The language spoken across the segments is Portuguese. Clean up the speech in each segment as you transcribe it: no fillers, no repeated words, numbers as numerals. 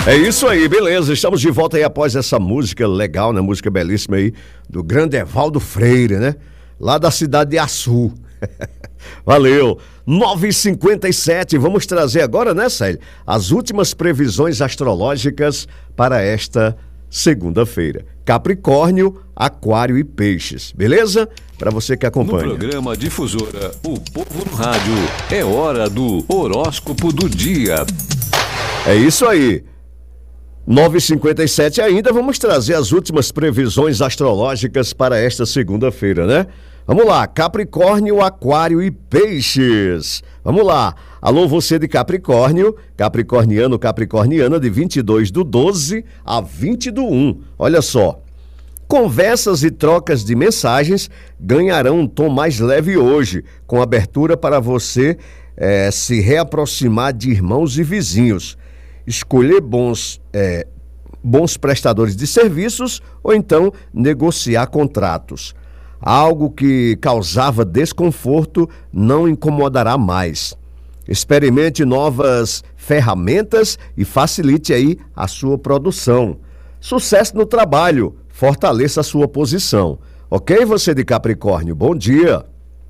É isso aí, beleza. Estamos de volta aí após essa música legal, né? Música belíssima aí do grande Evaldo Freire, né? Lá da cidade de Açu. Valeu. 9h57, vamos trazer agora, né, Célio? As últimas previsões astrológicas para esta segunda-feira. Capricórnio, Aquário e Peixes, beleza? Para você que acompanha. No programa Difusora, o Povo no Rádio, é hora do horóscopo do dia. É isso aí. 9h57 ainda, vamos trazer as últimas previsões astrológicas para esta segunda-feira, né? Vamos lá, Capricórnio, Aquário e Peixes. Vamos lá. Alô, você de Capricórnio, capricorniano, capricorniana, de 22/12 a 20/1. Olha só. Conversas e trocas de mensagens ganharão um tom mais leve hoje, com abertura para você se reaproximar de irmãos e vizinhos. Escolher bons prestadores de serviços ou então negociar contratos. Algo que causava desconforto não incomodará mais. Experimente novas ferramentas e facilite aí a sua produção. Sucesso no trabalho, fortaleça a sua posição. Ok, você de Capricórnio, bom dia.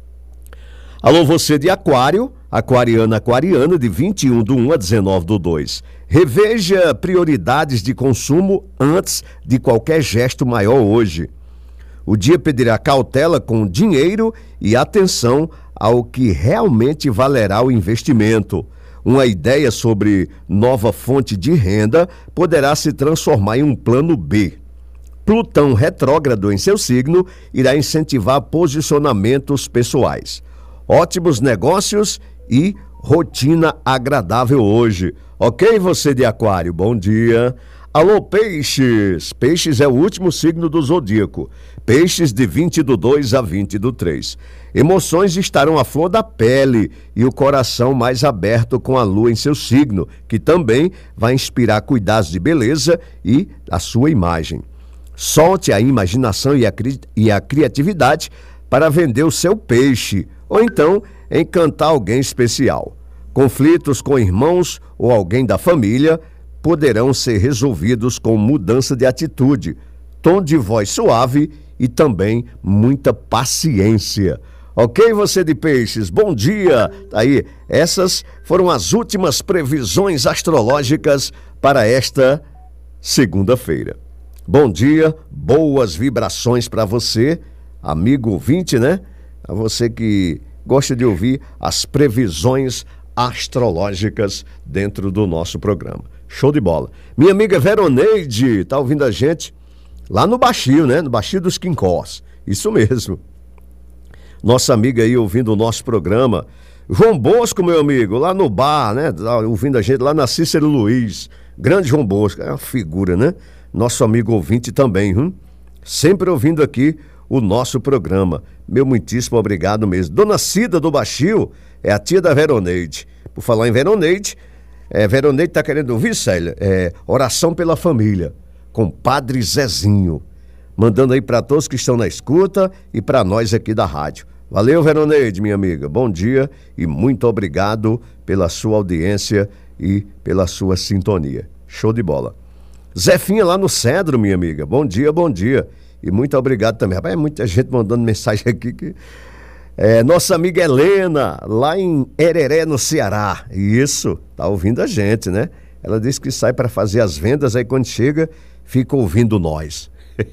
Alô, você de Aquário, aquariana, aquariana, de 21/1 a 19/2. Reveja prioridades de consumo antes de qualquer gesto maior hoje. O dia pedirá cautela com dinheiro e atenção ao que realmente valerá o investimento. Uma ideia sobre nova fonte de renda poderá se transformar em um plano B. Plutão retrógrado em seu signo irá incentivar posicionamentos pessoais. Ótimos negócios e rotina agradável hoje. Ok, você de Aquário, bom dia. Alô, Peixes. Peixes é o último signo do zodíaco. Peixes de 20/2 a 20/3. Emoções estarão à flor da pele e o coração mais aberto com a lua em seu signo, que também vai inspirar cuidados de beleza e a sua imagem. Solte a imaginação e a criatividade para vender o seu peixe, ou então encantar alguém especial. Conflitos com irmãos ou alguém da família poderão ser resolvidos com mudança de atitude, tom de voz suave e também muita paciência. Ok, você de Peixes, bom dia. Aí, essas foram as últimas previsões astrológicas para esta segunda-feira. Bom dia, boas vibrações para você, amigo ouvinte, né? A você que gosta de ouvir as previsões astrológicas dentro do nosso programa. Show de bola. Minha amiga Veroneide tá ouvindo a gente lá no Baixio, né? No Baixio dos Quincós. Isso mesmo. Nossa amiga aí ouvindo o nosso programa. João Bosco, meu amigo, lá no bar, né? Ouvindo a gente lá na Cícero Luiz. Grande João Bosco, é uma figura, né? Nosso amigo ouvinte também, sempre ouvindo aqui o nosso programa. Meu muitíssimo obrigado mesmo. Dona Cida do Baixio é a tia da Veroneide. Por falar em Veroneide, Veroneide está querendo ouvir, Célia? Oração pela família, com Padre Zezinho. Mandando aí para todos que estão na escuta e para nós aqui da rádio. Valeu, Veroneide, minha amiga. Bom dia e muito obrigado pela sua audiência e pela sua sintonia. Show de bola. Zefinha lá no Cedro, minha amiga. Bom dia, bom dia. E muito obrigado também. Rapaz, muita gente mandando mensagem aqui que... nossa amiga Helena, lá em Hereré, no Ceará. Isso, tá ouvindo a gente, né? Ela disse que sai para fazer as vendas, aí quando chega, fica ouvindo nós.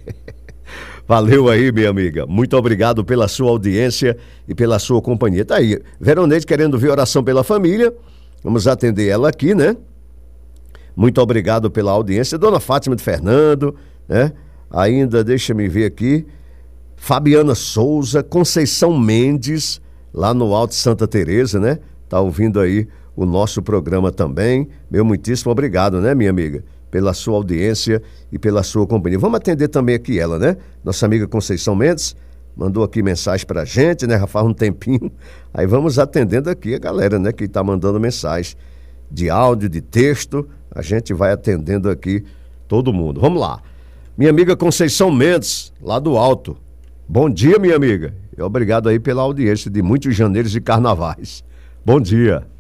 Valeu aí, minha amiga. Muito obrigado pela sua audiência e pela sua companhia. Tá aí, Veroneide querendo ver oração pela família. Vamos atender ela aqui, né? Muito obrigado pela audiência. Dona Fátima de Fernando, né? Ainda, deixa-me ver aqui, Fabiana Souza, Conceição Mendes, lá no Alto Santa Teresa, né? Tá ouvindo aí o nosso programa também. Meu muitíssimo obrigado, né, minha amiga? Pela sua audiência e pela sua companhia. Vamos atender também aqui ela, né? Nossa amiga Conceição Mendes mandou aqui mensagem pra gente, né? Já faz um tempinho. Aí vamos atendendo aqui a galera, né? Que tá mandando mensagem de áudio, de texto. A gente vai atendendo aqui todo mundo. Vamos lá. Minha amiga Conceição Mendes, lá do Alto. Bom dia, minha amiga. E obrigado aí pela audiência de muitos janeiros e carnavais. Bom dia.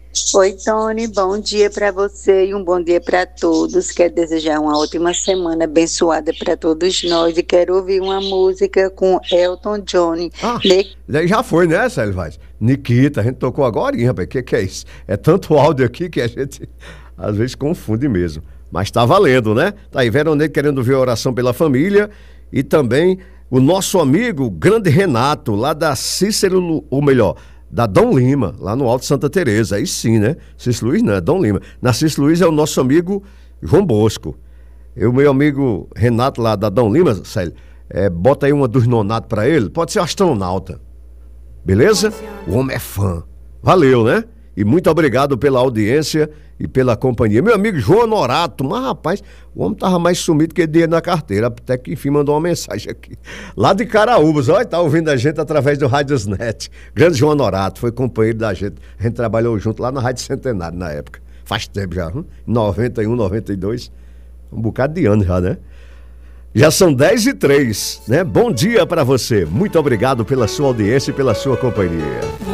Oi, Tony, bom dia para você e um bom dia para todos. Quero desejar uma ótima semana abençoada para todos nós e quero ouvir uma música com Elton John. Daí já foi, né, Célio Vaz? Nikita, a gente tocou agora, rapaz. Que é isso? É tanto áudio aqui que a gente às vezes confunde mesmo. Mas tá valendo, né? Tá aí, Veronete querendo ver a oração pela família e também o nosso amigo grande Renato, lá da Cícero, ou melhor, da Dom Lima, lá no Alto Santa Teresa. Aí sim, né? Cícero Luiz não, é Dom Lima. Na Cícero Luiz é o nosso amigo João Bosco. O meu amigo Renato, lá da Dom Lima, Célio, bota aí uma dos nonatos pra ele. Pode ser astronauta. Beleza? O homem é fã. Valeu, né? E muito obrigado pela audiência e pela companhia. Meu amigo João Honorato, mas rapaz, o homem tava mais sumido que dinheiro na carteira, até que enfim mandou uma mensagem aqui. Lá de Caraúbas, olha, tá ouvindo a gente através do Radiosnet. Grande João Honorato, foi companheiro da gente. A gente trabalhou junto lá na Rádio Centenário na época. Faz tempo já, 91, 92. Um bocado de anos já, né? Já são 10h03, né? Bom dia para você. Muito obrigado pela sua audiência e pela sua companhia.